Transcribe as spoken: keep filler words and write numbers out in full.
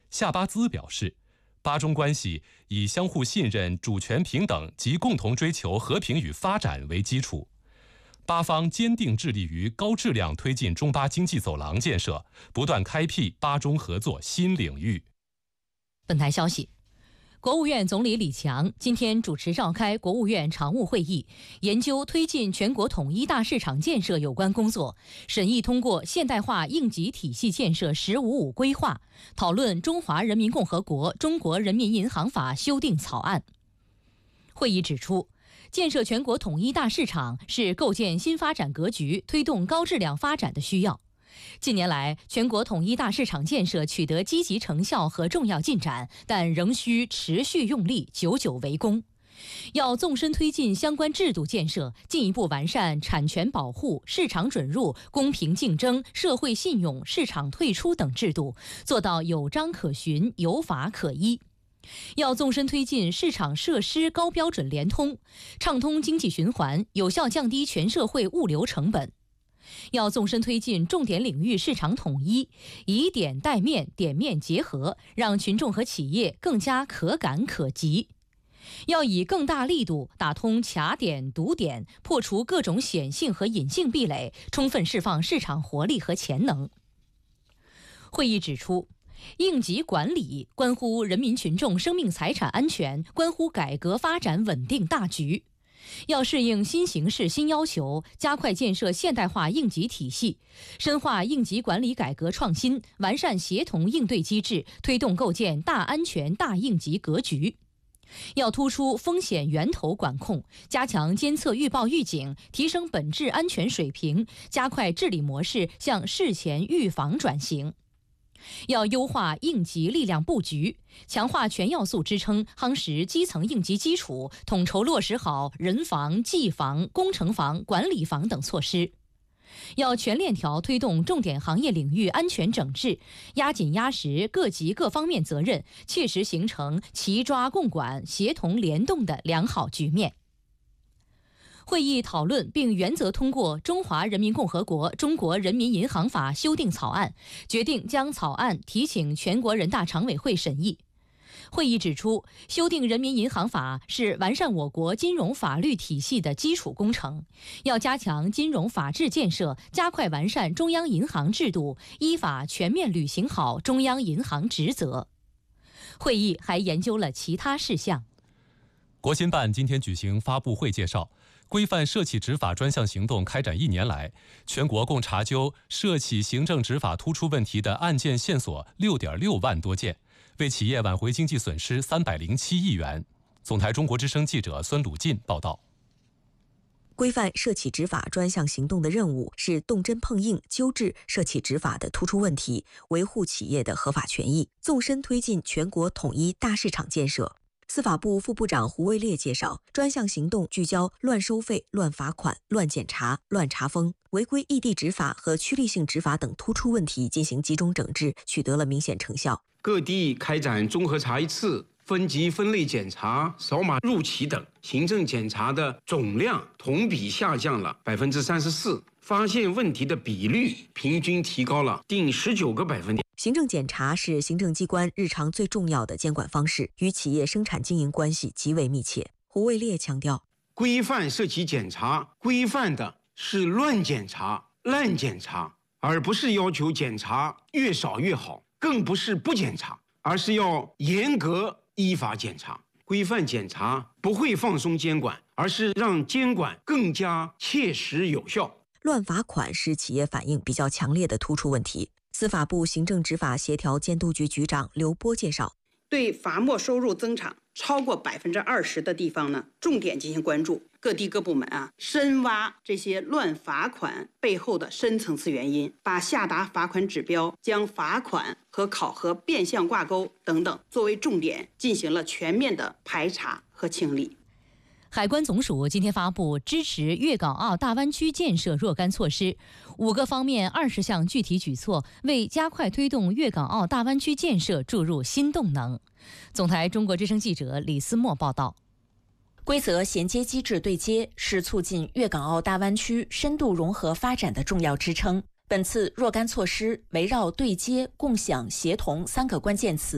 夏巴兹表示，巴中关系以相互信任、主权平等及共同追求和平与发展为基础。巴方坚定致力于高质量推进中巴经济走廊建设，不断开辟巴中合作新领域。 本台消息，国务院总理李强今天主持召开国务院常务会议，研究推进全国统一大市场建设有关工作，审议通过现代化应急体系建设“十五五”规划，讨论《中华人民共和国中国人民银行法》修订草案。会议指出，建设全国统一大市场是构建新发展格局、推动高质量发展的需要。近年来，全国统一大市场建设取得积极成效和重要进展，但仍需持续用力，久久为功。要纵深推进相关制度建设，进一步完善产权保护、市场准入、公平竞争、社会信用、市场退出等制度，做到有章可循、有法可依。要纵深推进市场设施高标准联通，畅通经济循环，有效降低全社会物流成本。要纵深推进重点领域市场统一，以点带面、点面结合，让群众和企业更加可感可及。要以更大力度打通卡点、堵点，破除各种显性和隐性壁垒，充分释放市场活力和潜能。会议指出，应急管理关乎人民群众生命财产安全，关乎改革发展稳定大局。要适应新形势新要求，加快建设现代化应急体系，深化应急管理改革创新，完善协同应对机制，推动构建大安全大应急格局。要突出风险源头管控，加强监测预报预警，提升本质安全水平，加快治理模式向事前预防转型。要优化应急力量布局，强化全要素支撑，夯实基层应急基础，统筹落实好人防、技防、工程防、管理防等措施。要全链条推动重点行业领域安全整治，压紧压实各级各方面责任，切实形成齐抓共管、协同联动的良好局面。会议讨论并原则通过《中华人民共和国中国人民银行法》修订草案，决定将草案提请全国人大常委会审议。会议指出，修订人民银行法是完善我国金融法律体系的基础工程，要加强金融法治建设，加快完善中央银行制度，依法全面履行好中央银行职责。会议还研究了其他事项。 国新办今天举行发布会介绍，规范涉企执法专项行动开展一年来，全国共查究涉企行政执法突出问题的案件线索六点六万多件，为企业挽回经济损失三百零七亿元。总台中国之声记者孙鲁进报道。 规范涉企执法专项行动的任务是动真碰硬纠治涉企执法的突出问题，维护企业的合法权益，纵深推进全国统一大市场建设。司法部副部长胡卫烈介绍，专项行动聚焦乱收费、乱罚款、乱检查、乱查封、违规异地执法和趋利性执法等突出问题进行集中整治，取得了明显成效。 各地开展综合查一次、分级分类检查、扫码入企等，行政检查的总量同比下降了百分之三十四，发现问题的比率平均提高了近十九个百分点。 行政检查是行政机关日常最重要的监管方式，与企业生产经营关系极为密切。胡卫烈强调， 规范涉企检查，规范的是乱检查、滥检查，而不是要求检查越少越好，更不是不检查，而是要严格依法检查。规范检查不会放松监管，而是让监管更加切实有效。 乱罚款是企业反应比较强烈的突出问题。司法部行政执法协调监督局局长刘波介绍， 对罚没收入增长超过百分之二十的地方呢，重点进行关注。各地各部门啊，深挖这些乱罚款背后的深层次原因，把下达罚款指标、将罚款和考核变相挂钩等等作为重点，进行了全面的排查和清理。 海关总署今天发布支持粤港澳大湾区建设若干措施，五个方面二十项具体举措，为加快推动粤港澳大湾区建设注入新动能。总台中国之声记者李思墨报道。 规则衔接机制对接是促进粤港澳大湾区深度融合发展的重要支撑。本次若干措施围绕对接、共享、协同三个关键词